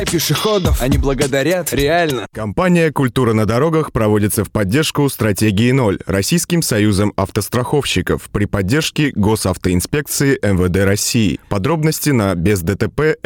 пешеходов, они благодарят, реально. Компания «Культура на дорогах» проводится в поддержку стратегии 0 Российским союзом автостраховщиков при поддержке Госавтоинспекции МВД России. Подробности на бездтп